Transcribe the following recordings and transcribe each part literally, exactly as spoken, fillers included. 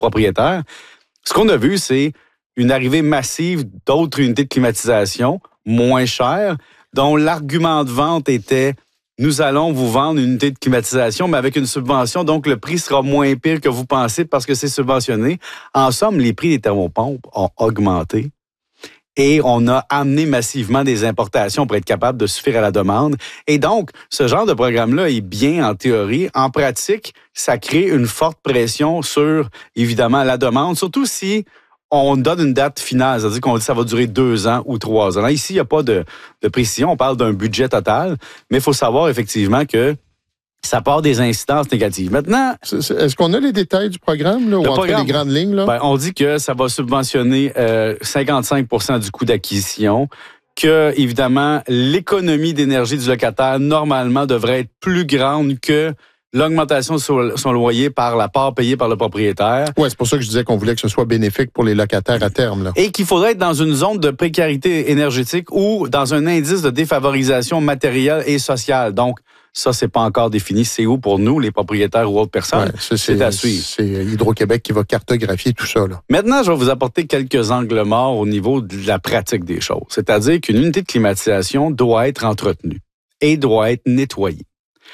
propriétaires. Ce qu'on a vu, c'est une arrivée massive d'autres unités de climatisation moins chères, dont l'argument de vente était « Nous allons vous vendre une unité de climatisation, mais avec une subvention, donc le prix sera moins pire que vous pensez parce que c'est subventionné. » En somme, les prix des thermopompes ont augmenté et on a amené massivement des importations pour être capable de suffire à la demande. Et donc, ce genre de programme-là est bien en théorie. En pratique, ça crée une forte pression sur, évidemment, la demande, surtout si on donne une date finale, c'est-à-dire qu'on dit que ça va durer deux ans ou trois ans. Là, ici, il n'y a pas de, de précision, on parle d'un budget total, mais il faut savoir effectivement que ça part des incidences négatives. Maintenant... C'est, c'est, est-ce qu'on a les détails du programme, là, ou entre programme, les grandes lignes? Là? Ben, on dit que ça va subventionner euh, cinquante-cinq pour cent du coût d'acquisition, que, évidemment, l'économie d'énergie du locataire, normalement, devrait être plus grande que l'augmentation de son loyer par la part payée par le propriétaire. Oui, c'est pour ça que je disais qu'on voulait que ce soit bénéfique pour les locataires à terme. Là. Et qu'il faudrait être dans une zone de précarité énergétique ou dans un indice de défavorisation matérielle et sociale. Donc, ça, c'est pas encore défini. C'est où pour nous, les propriétaires ou autres personnes? Ouais, ça, c'est, c'est à suivre. C'est Hydro-Québec qui va cartographier tout ça. Là. Maintenant, je vais vous apporter quelques angles morts au niveau de la pratique des choses. C'est-à-dire qu'une unité de climatisation doit être entretenue et doit être nettoyée.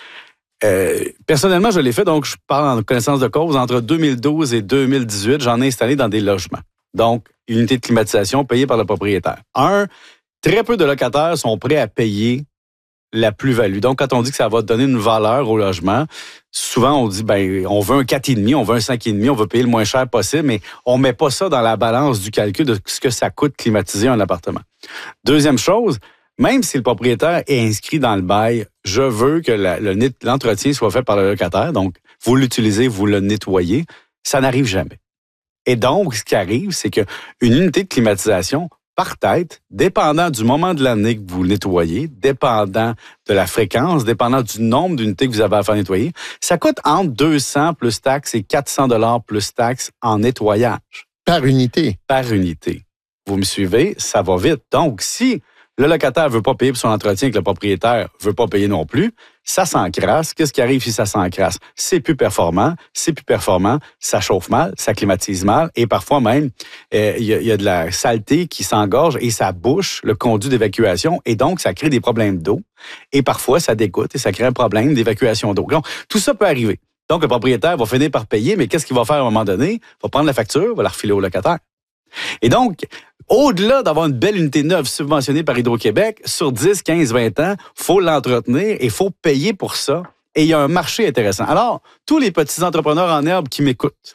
Euh, personnellement, je l'ai fait, donc je parle en connaissance de cause. Entre deux mille douze et deux mille dix-huit, j'en ai installé dans des logements. Donc, une unité de climatisation payée par le propriétaire. Un, très peu de locataires sont prêts à payer la plus-value. Donc, quand on dit que ça va donner une valeur au logement, souvent on dit, ben, on veut un quatre virgule cinq, on veut un cinq virgule cinq, on veut payer le moins cher possible, mais on met pas ça dans la balance du calcul de ce que ça coûte climatiser un appartement. Deuxième chose, même si le propriétaire est inscrit dans le bail, je veux que la, le, l'entretien soit fait par le locataire. Donc, vous l'utilisez, vous le nettoyez. Ça n'arrive jamais. Et donc, ce qui arrive, c'est qu'une unité de climatisation, par tête, dépendant du moment de l'année que vous nettoyez, dépendant de la fréquence, dépendant du nombre d'unités que vous avez à faire nettoyer, ça coûte entre deux cents plus taxes et quatre cents dollars plus taxes en nettoyage. Par unité? Par unité. Vous me suivez? Ça va vite. Donc, si le locataire veut pas payer pour son entretien et que le propriétaire veut pas payer non plus, ça s'encrasse. Qu'est-ce qui arrive si ça s'encrasse? C'est plus performant, c'est plus performant, ça chauffe mal, ça climatise mal et parfois même, il euh, y, y a de la saleté qui s'engorge et ça bouche le conduit d'évacuation et donc ça crée des problèmes d'eau et parfois ça dégoûte et ça crée un problème d'évacuation d'eau. Donc, tout ça peut arriver. Donc, le propriétaire va finir par payer, mais qu'est-ce qu'il va faire à un moment donné? Il va prendre la facture, va la refiler au locataire. Et donc, au-delà d'avoir une belle unité neuve subventionnée par Hydro-Québec, sur dix, quinze, vingt ans, il faut l'entretenir et il faut payer pour ça. Et il y a un marché intéressant. Alors, tous les petits entrepreneurs en herbe qui m'écoutent,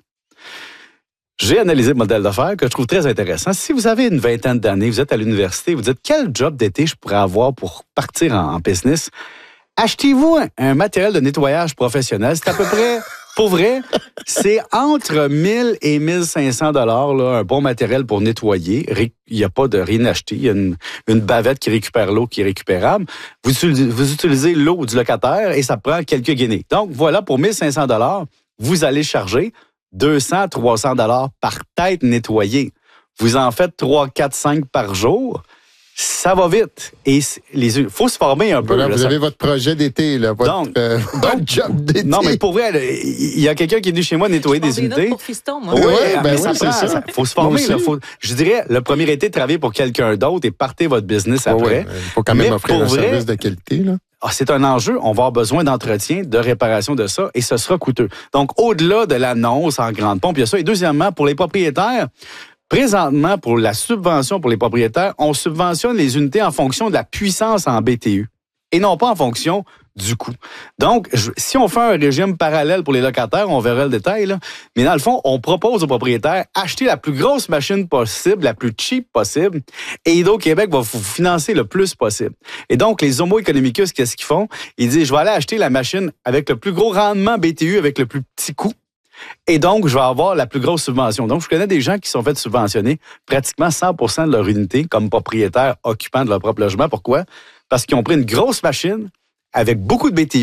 j'ai analysé le modèle d'affaires que je trouve très intéressant. Si vous avez une vingtaine d'années, vous êtes à l'université, vous dites quel job d'été je pourrais avoir pour partir en, en business, achetez-vous un, un matériel de nettoyage professionnel. C'est à peu près... Pour vrai, c'est entre mille et mille cinq cents dollars là, un bon matériel pour nettoyer. Il n'y a pas de rien acheter. Il y a une, une bavette qui récupère l'eau qui est récupérable. Vous, vous utilisez l'eau du locataire et ça prend quelques guinées. Donc, voilà, pour mille cinq cents dollars, vous allez charger deux cents à trois cents dollars par tête nettoyée. Vous en faites trois, quatre, cinq par jour. Ça va vite. Et il faut se former un peu. Voilà, là, vous ça... avez votre projet d'été, là, votre, donc, euh, votre donc, job d'été. Non, mais pour vrai, il y a quelqu'un qui est venu chez moi nettoyer des unités. Pour fiston, moi. Oui, ouais, ben mais oui, ça c'est prend, ça. ça. Faut se former. Là, faut, je dirais, le premier été, travailler pour quelqu'un d'autre et partez votre business après. Il faut quand même mais offrir un vrai, service de qualité. Là. Ah, c'est un enjeu. On va avoir besoin d'entretien, de réparation de ça, et ce sera coûteux. Donc, au-delà de l'annonce en grande pompe, il y a ça. Et deuxièmement, pour les propriétaires, présentement, pour la subvention pour les propriétaires, on subventionne les unités en fonction de la puissance en B T U et non pas en fonction du coût. Donc, je, si on fait un régime parallèle pour les locataires, on verra le détail, là, mais dans le fond, on propose aux propriétaires acheter la plus grosse machine possible, la plus cheap possible, et Hydro-Québec va vous financer le plus possible. Et donc, les Homo economicus, qu'est-ce qu'ils font? Ils disent, je vais aller acheter la machine avec le plus gros rendement B T U, avec le plus petit coût. Et donc, je vais avoir la plus grosse subvention. Donc, je connais des gens qui sont fait subventionner pratiquement cent pour cent de leur unité comme propriétaires occupants de leur propre logement. Pourquoi? Parce qu'ils ont pris une grosse machine avec beaucoup de B T U,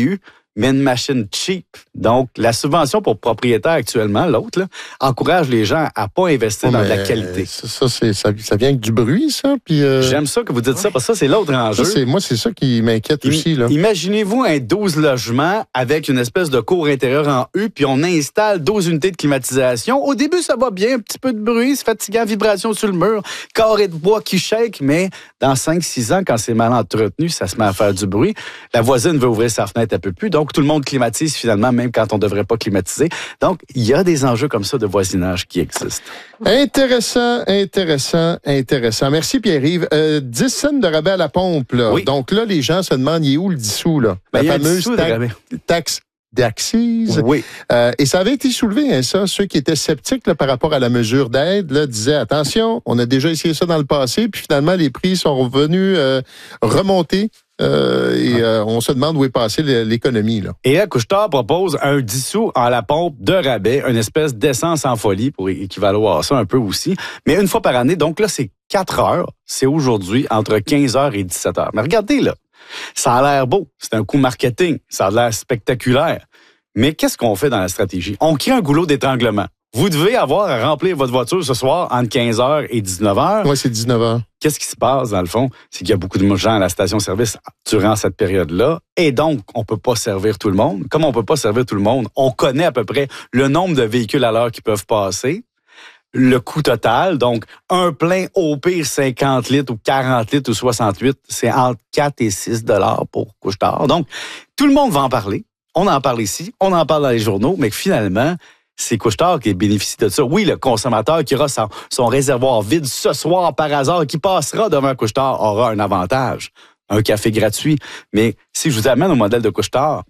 mais une machine cheap. Donc, la subvention pour propriétaire actuellement, l'autre, là, encourage les gens à pas investir oh, dans de la qualité. Ça, ça, c'est, ça, ça vient avec du bruit, ça? Puis, euh... J'aime ça que vous dites ça, parce que ça, c'est l'autre enjeu. Ça, c'est, moi, c'est ça qui m'inquiète I- aussi. Là. Imaginez-vous un douze logements avec une espèce de cour intérieure en U, puis on installe douze unités de climatisation. Au début, ça va bien, un petit peu de bruit, c'est fatigant, vibration sur le mur, carré de bois qui shake, mais dans cinq six ans, quand c'est mal entretenu, ça se met à faire du bruit. La voisine veut ouvrir sa fenêtre un peu plus, donc tout le monde climatise finalement, même quand on ne devrait pas climatiser. Donc, il y a des enjeux comme ça de voisinage qui existent. Intéressant, intéressant, intéressant. Merci Pierre-Yves. Euh, dix cents de rabais à la pompe. Là. Oui. Donc là, les gens se demandent, il est où le dissous? Là? Ben, La il y a fameuse dix sous de taxe, rabais. taxe d'accise. Oui. Euh, et ça avait été soulevé, hein, ça. Ceux qui étaient sceptiques là, par rapport à la mesure d'aide là, disaient, attention, on a déjà essayé ça dans le passé, puis finalement, les prix sont revenus euh, remonter. Euh, et euh, on se demande où est passée l'économie. Là. Et là, Couche-Tard propose un dissous en la pompe de rabais, une espèce d'essence en folie pour équivaloir ça un peu aussi. Mais une fois par année, donc là, c'est quatre heures. C'est aujourd'hui entre quinze heures et dix-sept heures. Mais regardez, là, ça a l'air beau. C'est un coup marketing. Ça a l'air spectaculaire. Mais qu'est-ce qu'on fait dans la stratégie? On crée un goulot d'étranglement. Vous devez avoir à remplir votre voiture ce soir entre quinze heures et dix-neuf heures. Oui, c'est dix-neuf heures. Qu'est-ce qui se passe, dans le fond? C'est qu'il y a beaucoup de gens à la station-service durant cette période-là. Et donc, on peut pas servir tout le monde. Comme on peut pas servir tout le monde, on connaît à peu près le nombre de véhicules à l'heure qui peuvent passer, le coût total. Donc, un plein au pire cinquante litres ou quarante litres ou soixante-huit, c'est entre quatre et six dollars pour Couche-Tard. Donc, tout le monde va en parler. On en parle ici, on en parle dans les journaux, mais que finalement, c'est Couche-Tard qui bénéficie de ça. Oui, le consommateur qui aura son, son réservoir vide ce soir par hasard, qui passera devant Couche-Tard, aura un avantage. Un café gratuit. Mais si je vous amène au modèle de Couche-Tard,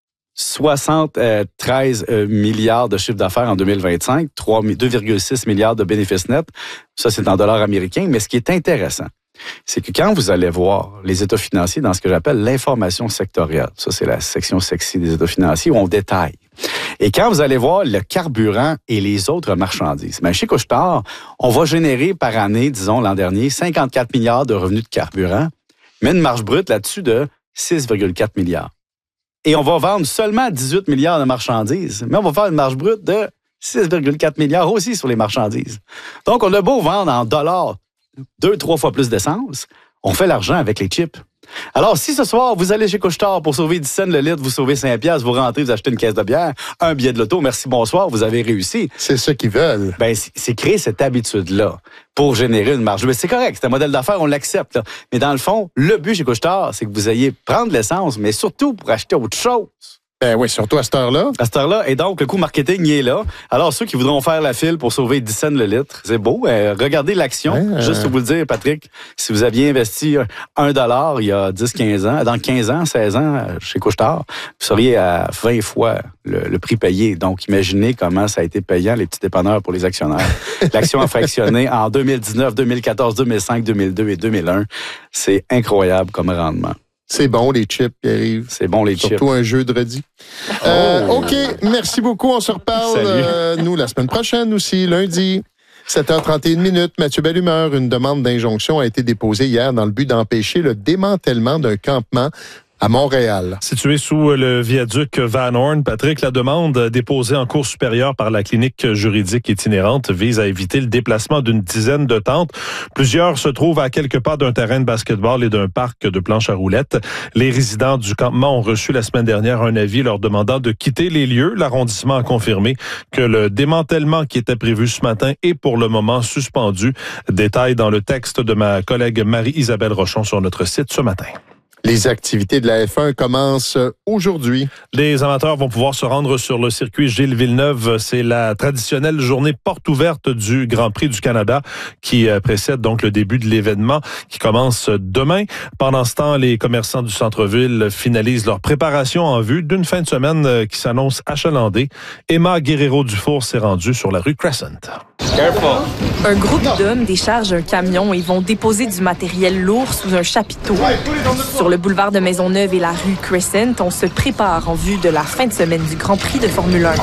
soixante-treize milliards de chiffre d'affaires en deux mille vingt-cinq, deux virgule six milliards de bénéfices nets. Ça, c'est en dollars américains. Mais ce qui est intéressant, c'est que quand vous allez voir les états financiers dans ce que j'appelle l'information sectorielle, ça, c'est la section sexy des états financiers où on détaille. Et quand vous allez voir le carburant et les autres marchandises, bien, chez Couche-Tard, on va générer par année, disons l'an dernier, cinquante-quatre milliards de revenus de carburant, mais une marge brute là-dessus de six virgule quatre milliards. Et on va vendre seulement dix-huit milliards de marchandises, mais on va faire une marge brute de six virgule quatre milliards aussi sur les marchandises. Donc, on a beau vendre en dollars deux, trois fois plus d'essence, on fait l'argent avec les chips. Alors, si ce soir, vous allez chez Couche-Tard pour sauver dix cents le litre, vous sauvez cinq piastres, vous rentrez, vous achetez une caisse de bière, un billet de loto, merci, bonsoir, vous avez réussi. C'est ça qu'ils veulent. Ben, c'est, c'est créer cette habitude-là pour générer une marge. Mais c'est correct, c'est un modèle d'affaires, on l'accepte. Là. Mais dans le fond, le but chez Couche-Tard, c'est que vous ayez prendre l'essence, mais surtout pour acheter autre chose. Ben oui, surtout à cette heure-là. À cette heure-là. Et donc, le coût marketing, il est là. Alors, ceux qui voudront faire la file pour sauver dix cents le litre, c'est beau. Euh, regardez l'action. Ouais, euh... Juste pour vous le dire, Patrick, si vous aviez investi un dollar il y a dix quinze ans, dans quinze ans, seize ans, chez Couche-Tard, vous seriez à vingt fois le, le prix payé. Donc, imaginez comment ça a été payant, les petits dépanneurs pour les actionnaires. L'action a fractionné en deux mille dix-neuf, deux mille quatorze, deux mille cinq, deux mille deux et deux mille un. C'est incroyable comme rendement. C'est bon, les chips qui arrivent. C'est bon, les chips. Surtout un jeudi. Oh. Euh, OK, merci beaucoup. On se reparle, euh, nous, la semaine prochaine aussi, lundi. sept heures trente et une minutes. Mathieu Bellumeur, une demande d'injonction a été déposée hier dans le but d'empêcher le démantèlement d'un campement à Montréal. Situé sous le viaduc Van Horn, Patrick, la demande déposée en cour supérieure par la clinique juridique itinérante vise à éviter le déplacement d'une dizaine de tentes. Plusieurs se trouvent à quelques pas d'un terrain de basketball et d'un parc de planches à roulettes. Les résidents du campement ont reçu la semaine dernière un avis leur demandant de quitter les lieux. L'arrondissement a confirmé que le démantèlement qui était prévu ce matin est pour le moment suspendu. Détail dans le texte de ma collègue Marie-Isabelle Rochon sur notre site ce matin. Les activités de la F un commencent aujourd'hui. Les amateurs vont pouvoir se rendre sur le circuit Gilles Villeneuve. C'est la traditionnelle journée porte ouverte du Grand Prix du Canada qui précède donc le début de l'événement qui commence demain. Pendant ce temps, les commerçants du centre-ville finalisent leur préparation en vue d'une fin de semaine qui s'annonce achalandée. Emma Guerrero-Dufour s'est rendue sur la rue Crescent. Careful. Un groupe d'hommes décharge un camion et vont déposer du matériel lourd sous un chapiteau. Sur le boulevard de Maisonneuve et la rue Crescent, on se prépare en vue de la fin de semaine du Grand Prix de Formule un.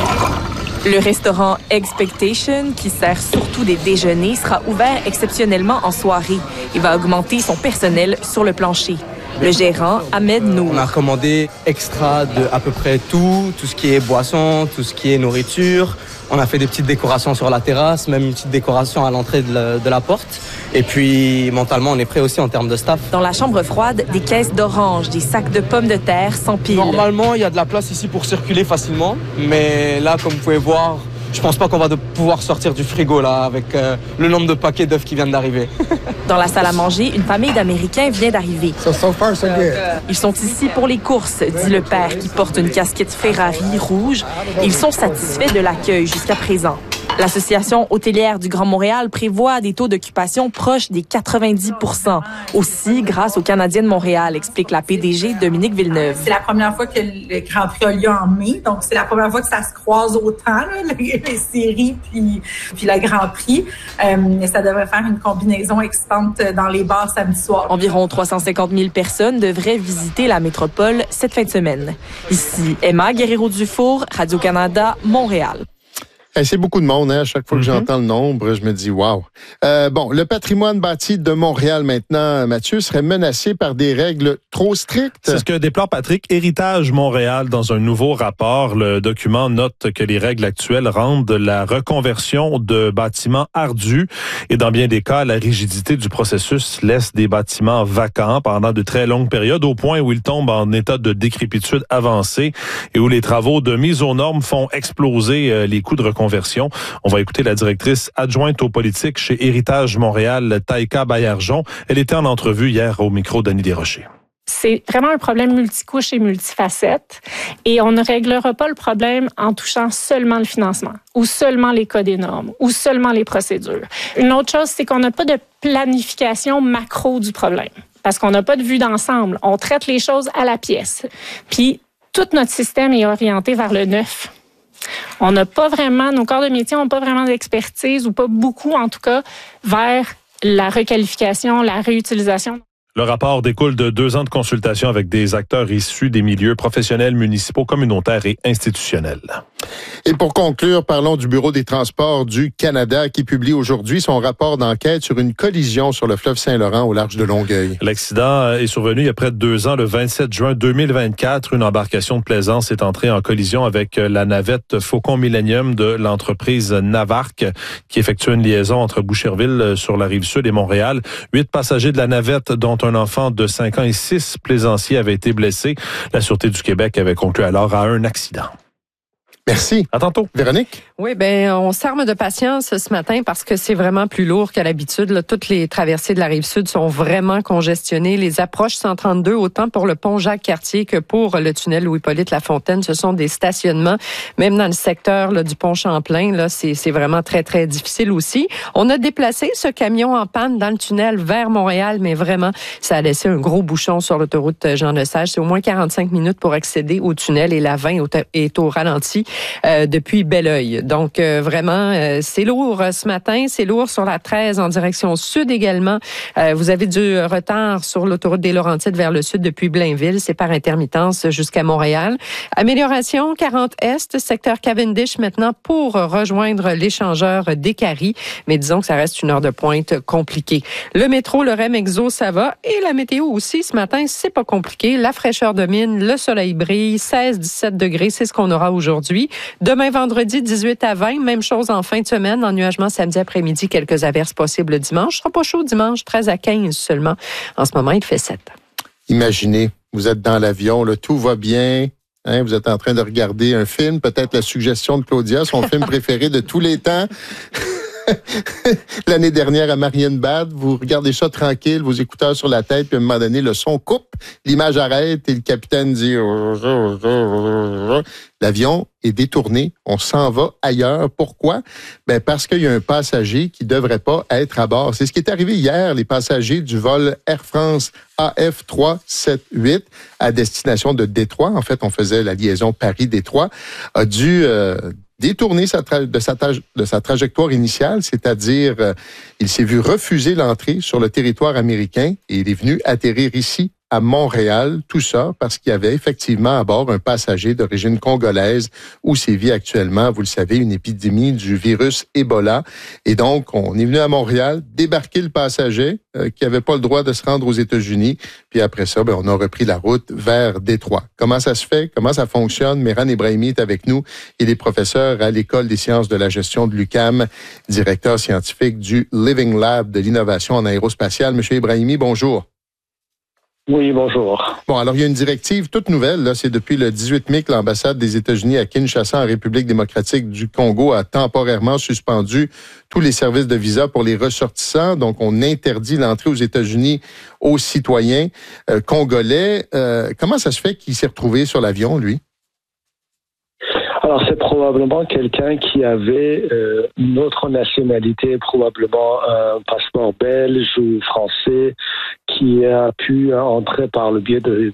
Le restaurant Expectation, qui sert surtout des déjeuners, sera ouvert exceptionnellement en soirée et va augmenter son personnel sur le plancher. Le gérant, Ahmed Nour. On a commandé extra de à peu près tout, tout ce qui est boisson, tout ce qui est nourriture. On a fait des petites décorations sur la terrasse, même une petite décoration à l'entrée de la, de la porte. Et puis, mentalement, on est prêt aussi en termes de staff. Dans la chambre froide, des caisses d'oranges, des sacs de pommes de terre s'empilent. Normalement, il y a de la place ici pour circuler facilement. Mais là, comme vous pouvez voir, je pense pas qu'on va de pouvoir sortir du frigo là avec euh, le nombre de paquets d'œufs qui viennent d'arriver. Dans la salle à manger, une famille d'Américains vient d'arriver. So, so far, so good. Ils sont ici pour les courses, dit le père qui porte une casquette Ferrari rouge. Ils sont satisfaits de l'accueil jusqu'à présent. L'Association hôtelière du Grand Montréal prévoit des taux d'occupation proches des quatre-vingt-dix pour cent. Aussi, grâce aux Canadiens de Montréal, explique la P D G Dominique Villeneuve. C'est la première fois que le Grand Prix a lieu en mai, donc c'est la première fois que ça se croise autant, là, les, les séries puis, puis le Grand Prix. Euh, ça devrait faire une combinaison excitante dans les bars samedi soir. Environ trois cent cinquante mille personnes devraient visiter la métropole cette fin de semaine. Ici, Emma Guerrero-Dufour, Radio-Canada, Montréal. Hey, c'est beaucoup de monde, hein? À chaque fois que mm-hmm. j'entends le nombre, je me dis wow. Euh, bon, le patrimoine bâti de Montréal maintenant, Mathieu, serait menacé par des règles trop strictes. C'est ce que déplore Patrick Héritage Montréal dans un nouveau rapport. Le document note que les règles actuelles rendent la reconversion de bâtiments ardus et dans bien des cas, la rigidité du processus laisse des bâtiments vacants pendant de très longues périodes au point où ils tombent en état de décrépitude avancée et où les travaux de mise aux normes font exploser les coûts de reconversion. Conversion. On va écouter la directrice adjointe aux politiques chez Héritage Montréal, Taïka Baillargeon. Elle était en entrevue hier au micro d'Annie Desrochers. C'est vraiment un problème multicouche et multifacette et on ne réglera pas le problème en touchant seulement le financement ou seulement les codes et normes ou seulement les procédures. Une autre chose, c'est qu'on n'a pas de planification macro du problème parce qu'on n'a pas de vue d'ensemble. On traite les choses à la pièce. Puis, tout notre système est orienté vers le neuf. On n'a pas vraiment, nos corps de métier n'ont pas vraiment d'expertise ou pas beaucoup en tout cas vers la requalification, la réutilisation. Le rapport découle de deux ans de consultation avec des acteurs issus des milieux professionnels, municipaux, communautaires et institutionnels. Et pour conclure, parlons du Bureau des transports du Canada qui publie aujourd'hui son rapport d'enquête sur une collision sur le fleuve Saint-Laurent au large de Longueuil. L'accident est survenu il y a près de deux ans, le vingt-sept juin deux mille vingt-quatre. Une embarcation de plaisance est entrée en collision avec la navette Faucon Millennium de l'entreprise Navarque qui effectue une liaison entre Boucherville sur la rive sud et Montréal. Huit passagers de la navette, dont un enfant de cinq ans et six plaisanciers avaient été blessés. La Sûreté du Québec avait conclu alors à un accident. Merci. À tantôt. Véronique? Oui, ben on s'arme de patience ce matin parce que c'est vraiment plus lourd qu'à l'habitude. Là, toutes les traversées de la Rive-Sud sont vraiment congestionnées. Les approches cent trente-deux, autant pour le pont Jacques-Cartier que pour le tunnel Louis-Polyte-Lafontaine, ce sont des stationnements. Même dans le secteur là, du pont Champlain, là, c'est, c'est vraiment très, très difficile aussi. On a déplacé ce camion en panne dans le tunnel vers Montréal, mais vraiment, ça a laissé un gros bouchon sur l'autoroute Jean-Lesage. C'est au moins quarante-cinq minutes pour accéder au tunnel et la vingt est au ralenti. Euh, depuis Belleuil. Donc, euh, vraiment, euh, c'est lourd euh, ce matin. C'est lourd sur la treize en direction sud également. Euh, vous avez du retard sur l'autoroute des Laurentides vers le sud depuis Blainville. C'est par intermittence jusqu'à Montréal. Amélioration, quarante Est, secteur Cavendish maintenant pour rejoindre l'échangeur d'Écarie. Mais disons que ça reste une heure de pointe compliquée. Le métro, le R E M Exo, ça va. Et la météo aussi, ce matin, c'est pas compliqué. La fraîcheur domine, le soleil brille, seize à dix-sept degrés, c'est ce qu'on aura aujourd'hui. Demain, vendredi, dix-huit à vingt. Même chose en fin de semaine. Ennuagement samedi après-midi. Quelques averses possibles dimanche. Ce sera pas chaud dimanche. treize à quinze seulement. En ce moment, il fait sept. Imaginez, vous êtes dans l'avion, là, tout va bien. Hein, vous êtes en train de regarder un film. Peut-être la suggestion de Claudia, son film préféré de tous les temps. L'année dernière à Marienbad, vous regardez ça tranquille, vos écouteurs sur la tête, puis à un moment donné, le son coupe, l'image arrête et le capitaine dit l'avion est détourné, on s'en va ailleurs. Pourquoi? Ben parce qu'il y a un passager qui devrait pas être à bord. C'est ce qui est arrivé hier, les passagers du vol Air France A F trois cent soixante-dix-huit à destination de Détroit. En fait, on faisait la liaison Paris-Détroit, a dû euh, détourner sa tra- de, sa tra- de sa trajectoire initiale, c'est-à-dire euh, il s'est vu refuser l'entrée sur le territoire américain et il est venu atterrir ici à Montréal, tout ça parce qu'il y avait effectivement à bord un passager d'origine congolaise où sévit actuellement, vous le savez, une épidémie du virus Ebola. Et donc, on est venu à Montréal, débarquer le passager euh, qui n'avait pas le droit de se rendre aux États-Unis. Puis après ça, ben, on a repris la route vers Détroit. Comment ça se fait? Comment ça fonctionne? Mehran Ebrahimi est avec nous. Il est professeur à l'École des sciences de la gestion de l'U Q A M, directeur scientifique du Living Lab de l'innovation en aérospatiale. Monsieur Ebrahimi, bonjour. Oui, bonjour. Bon, alors il y a une directive toute nouvelle, là, c'est depuis le dix-huit mai que l'ambassade des États-Unis à Kinshasa, en République démocratique du Congo, a temporairement suspendu tous les services de visa pour les ressortissants. Donc, on interdit l'entrée aux États-Unis aux citoyens euh, congolais. Euh, comment ça se fait qu'il s'est retrouvé sur l'avion, lui? Alors, c'est probablement quelqu'un qui avait euh, une autre nationalité, probablement un passeport belge ou français, qui a pu entrer par le biais de,